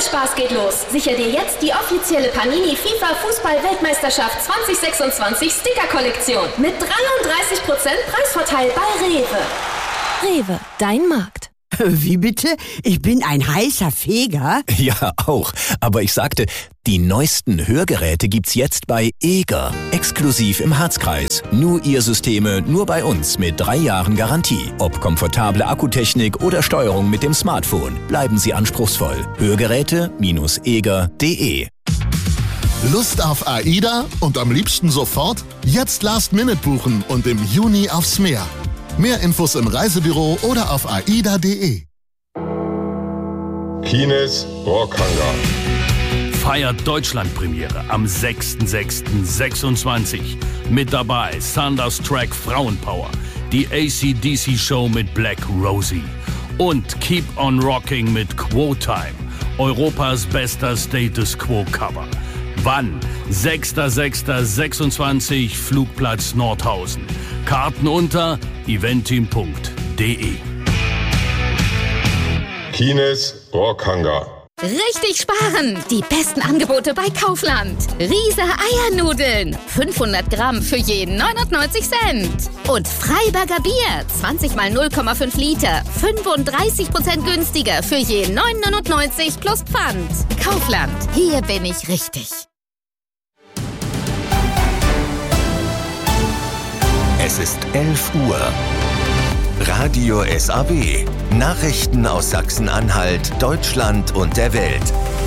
Spaß geht los. Sicher dir jetzt die offizielle Panini FIFA Fußball-Weltmeisterschaft 2026 Sticker-Kollektion mit 33% Preisvorteil bei Rewe. Rewe, dein Markt. Wie bitte? Ich bin ein heißer Feger? Ja, auch. Aber ich sagte, die neuesten Hörgeräte gibt's jetzt bei Eger. Exklusiv im Harzkreis. Nur ihr Systeme, nur bei uns mit 3 Jahren Garantie. Ob komfortable Akkutechnik oder Steuerung mit dem Smartphone. Bleiben Sie anspruchsvoll. Hörgeräte-eger.de. Lust auf AIDA und am liebsten sofort? Jetzt Last-Minute buchen und im Juni aufs Meer. Mehr Infos im Reisebüro oder auf aida.de. Kines Rockhangar feiert Deutschlandpremiere am 6.6.26. Mit dabei Thunderstruck Frauenpower, die AC/DC-Show mit Black Rosie und Keep on Rocking mit Quo Time, Europas bester Status Quo-Cover. Wann? 6.6.26, Flugplatz Nordhausen. Karten unter eventim.de. Kines Rockhangar. Richtig sparen! Die besten Angebote bei Kaufland. Riese Eiernudeln. 500 Gramm für jeden 99 Cent. Und Freiberger Bier. 20 mal 0,5 Liter. 35% günstiger für jeden 9,99 plus Pfand. Kaufland. Hier bin ich richtig. Es ist 11 Uhr. Radio SAW. Nachrichten aus Sachsen-Anhalt, Deutschland und der Welt.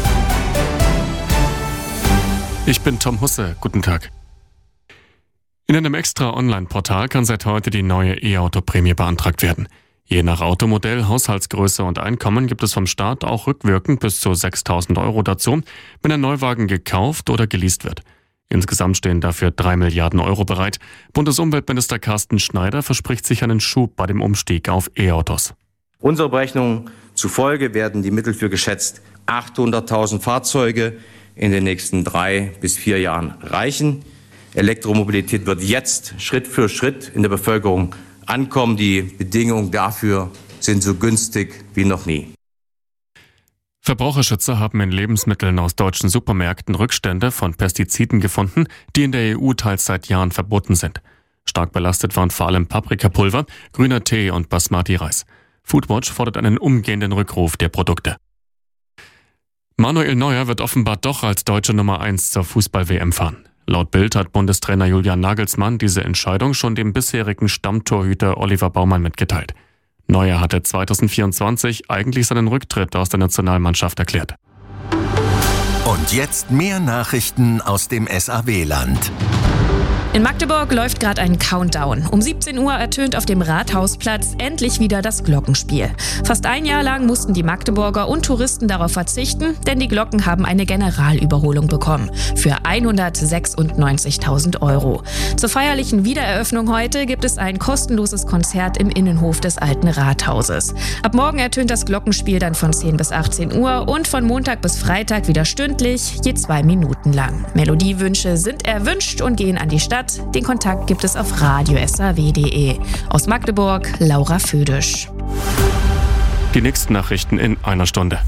Ich bin Tom Husse. Guten Tag. In einem extra Online-Portal kann seit heute die neue E-Auto-Prämie beantragt werden. Je nach Automodell, Haushaltsgröße und Einkommen gibt es vom Staat auch rückwirkend bis zu 6.000 € dazu, wenn ein Neuwagen gekauft oder geleast wird. Insgesamt stehen dafür 3 Milliarden € bereit. Bundesumweltminister Carsten Schneider verspricht sich einen Schub bei dem Umstieg auf E-Autos. Unserer Berechnung zufolge werden die Mittel für geschätzt 800.000 Fahrzeuge in den nächsten 3 bis 4 Jahren reichen. Elektromobilität wird jetzt Schritt für Schritt in der Bevölkerung ankommen. Die Bedingungen dafür sind so günstig wie noch nie. Verbraucherschützer haben in Lebensmitteln aus deutschen Supermärkten Rückstände von Pestiziden gefunden, die in der EU teils seit Jahren verboten sind. Stark belastet waren vor allem Paprikapulver, grüner Tee und Basmati-Reis. Foodwatch fordert einen umgehenden Rückruf der Produkte. Manuel Neuer wird offenbar doch als deutsche Nummer 1 zur Fußball-WM fahren. Laut Bild hat Bundestrainer Julian Nagelsmann diese Entscheidung schon dem bisherigen Stammtorhüter Oliver Baumann mitgeteilt. Neuer hatte 2024 eigentlich seinen Rücktritt aus der Nationalmannschaft erklärt. Und jetzt mehr Nachrichten aus dem SAW-Land. In Magdeburg läuft gerade ein Countdown. Um 17 Uhr ertönt auf dem Rathausplatz endlich wieder das Glockenspiel. Fast ein Jahr lang mussten die Magdeburger und Touristen darauf verzichten, denn die Glocken haben eine Generalüberholung bekommen. Für 196.000 €. Zur feierlichen Wiedereröffnung heute gibt es ein kostenloses Konzert im Innenhof des alten Rathauses. Ab morgen ertönt das Glockenspiel dann von 10 bis 18 Uhr und von Montag bis Freitag wieder stündlich, je 2 Minuten lang. Melodiewünsche sind erwünscht und gehen an die Stadt. Den Kontakt gibt es auf radiosaw.de. Aus Magdeburg, Laura Födisch. Die nächsten Nachrichten in einer Stunde.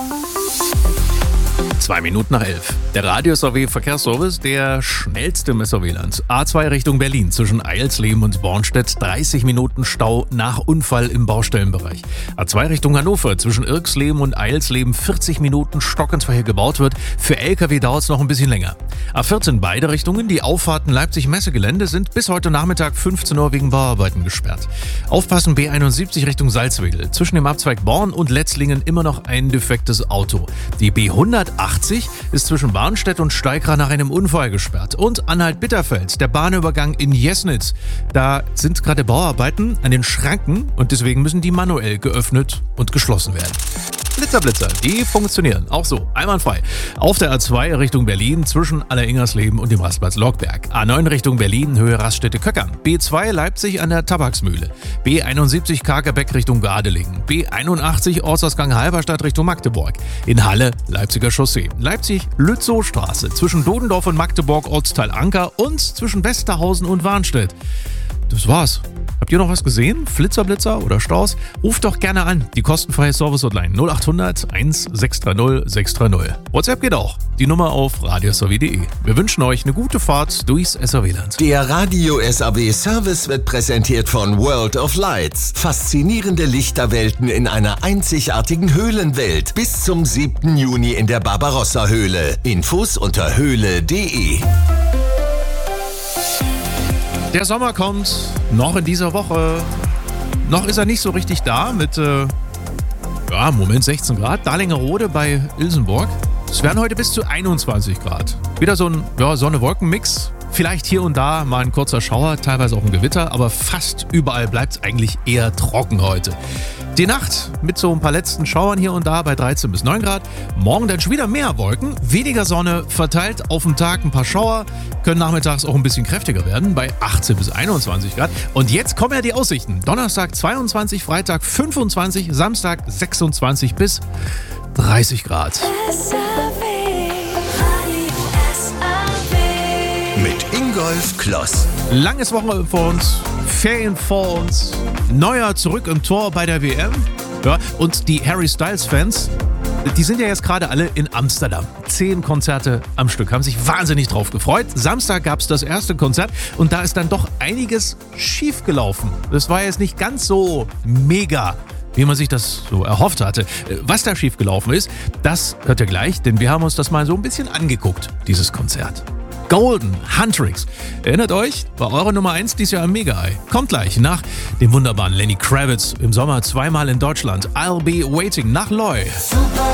2 Minuten nach 11. Der Radio SAW Verkehrsservice, der schnellste im SAW-Land. A2 Richtung Berlin zwischen Eilsleben und Bornstedt, 30 Minuten Stau nach Unfall im Baustellenbereich. A2 Richtung Hannover zwischen Irksleben und Eilsleben, 40 Minuten stockend, weil hier gebaut wird. Für LKW dauert es noch ein bisschen länger. A14 beide Richtungen, die Auffahrten Leipzig-Messegelände sind bis heute Nachmittag 15 Uhr wegen Bauarbeiten gesperrt. Aufpassen, B71 Richtung Salzwedel. Zwischen dem Abzweig Born und Letzlingen immer noch ein defektes Auto. Die B180 ist zwischen Barnstedt und Steigra nach einem Unfall gesperrt. Und Anhalt-Bitterfeld, der Bahnübergang in Jesnitz. Da sind gerade Bauarbeiten an den Schranken und deswegen müssen die manuell geöffnet und geschlossen werden. Blitzer, die funktionieren auch so, einwandfrei. Auf der A2 Richtung Berlin zwischen Alleringersleben und dem Rastplatz Lockberg. A9 Richtung Berlin, Höhe Raststätte-Köckern. B2 Leipzig an der Tabaksmühle. B71 Kagerbeck Richtung Gardelingen. B81 Ortsausgang Halberstadt Richtung Magdeburg. In Halle, Leipziger Chaussee. Leipzig-Lützowstraße zwischen Dodendorf und Magdeburg, Ortsteil Anker und zwischen Westerhausen und Warnstedt. Das war's. Habt ihr noch was gesehen? Flitzer oder Staus? Ruft doch gerne an. Die kostenfreie Service-Hotline 0800 1630 630. WhatsApp geht auch. Die Nummer auf radiosaw.de. Wir wünschen euch eine gute Fahrt durchs SAW-Land. Der Radio SAW Service wird präsentiert von World of Lights. Faszinierende Lichterwelten in einer einzigartigen Höhlenwelt. Bis zum 7. Juni in der Barbarossa-Höhle. Infos unter höhle.de. Der Sommer kommt noch in dieser Woche. Noch ist er nicht so richtig da mit, Moment 16 Grad. Dahlingerode bei Ilsenburg. Es werden heute bis zu 21 Grad. Wieder so ein Sonne-Wolken-Mix. Vielleicht hier und da mal ein kurzer Schauer, teilweise auch ein Gewitter, aber fast überall bleibt es eigentlich eher trocken heute. Die Nacht mit so ein paar letzten Schauern hier und da bei 13 bis 9 Grad. Morgen dann schon wieder mehr Wolken, weniger Sonne, verteilt auf den Tag ein paar Schauer, können nachmittags auch ein bisschen kräftiger werden bei 18 bis 21 Grad. Und jetzt kommen ja die Aussichten. Donnerstag 22, Freitag 25, Samstag 26 bis 30 Grad. Mit Ingolf Kloss. Langes Wochenende vor uns, Ferien vor uns, Neuer zurück im Tor bei der WM. Ja, und die Harry Styles-Fans, die sind ja jetzt gerade alle in Amsterdam. 10 Konzerte am Stück, haben sich wahnsinnig drauf gefreut. Samstag gab es das erste Konzert und da ist dann doch einiges schief gelaufen. Das war jetzt nicht ganz so mega, wie man sich das so erhofft hatte. Was da schief gelaufen ist, das hört ihr gleich, denn wir haben uns das mal so ein bisschen angeguckt, dieses Konzert. Golden, Huntrix. Erinnert euch? War eure Nummer 1 dieses Jahr im Mega-Eye. Kommt gleich nach dem wunderbaren Lenny Kravitz im Sommer zweimal in Deutschland. I'll Be Waiting nach Loy.